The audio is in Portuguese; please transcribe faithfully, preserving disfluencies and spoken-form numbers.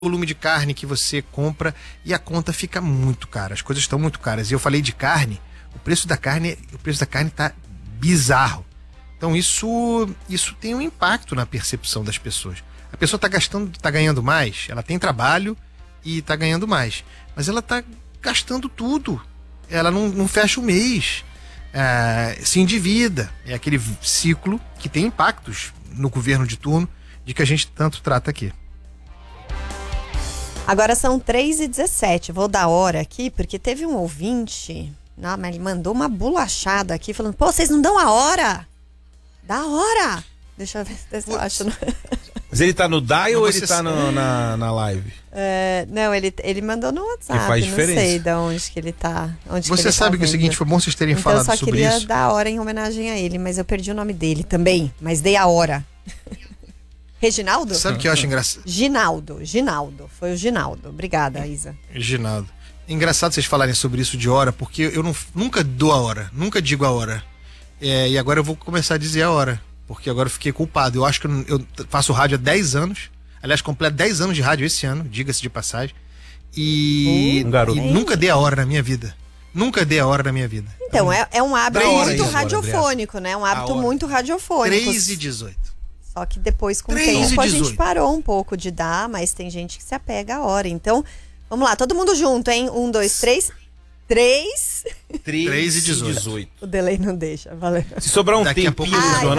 volume de carne que você compra e a conta fica muito cara, as coisas estão muito caras. E eu falei de carne, o preço da carne, o preço da carne tá bizarro. Então isso, isso tem um impacto na percepção das pessoas. A pessoa tá gastando, tá ganhando mais, ela tem trabalho e tá ganhando mais, mas ela tá gastando tudo. Ela não, não fecha o mês, é, se endivida. É aquele ciclo que tem impactos no governo de turno, de que a gente tanto trata aqui. Agora são três e dezessete, vou dar hora aqui, porque teve um ouvinte, não, mas ele mandou uma bolachada aqui, falando, pô, vocês não dão a hora? Dá hora! Deixa eu ver se eu acho. Mas ele tá no dial ou ele tá no, na, na live? É, não, ele, ele mandou no WhatsApp, que faz não diferença. sei de onde que ele tá. Onde Você que ele sabe tá que é o seguinte, foi bom vocês terem então, falado sobre sobre isso. Eu só queria dar a hora em homenagem a ele, mas eu perdi o nome dele também, mas dei a hora. Reginaldo? Sabe o que eu acho engraçado? Ginaldo, Ginaldo, foi o Ginaldo. Obrigada, Isa. Ginaldo. Engraçado vocês falarem sobre isso de hora, porque eu não, nunca dou a hora, nunca digo a hora. É, e agora eu vou começar a dizer a hora, porque agora eu fiquei culpado. Eu acho que eu, eu faço rádio há dez anos, aliás, completo dez anos de rádio esse ano, diga-se de passagem, e, um garoto. e nunca dei a hora na minha vida. Nunca dei a hora na minha vida. Então, é, é um hábito Da hora muito isso, radiofônico, né? Um hábito muito radiofônico. três e dezoito. Só que depois, com o três tempo, e a gente dezoito. parou um pouco de dar, mas tem gente que se apega à hora. Então, vamos lá, todo mundo junto, hein? Um, dois, três. Três. três e dezoito. O delay não deixa, valeu. Se sobrar um Daqui a tempinho pouco- no Ai, jornal,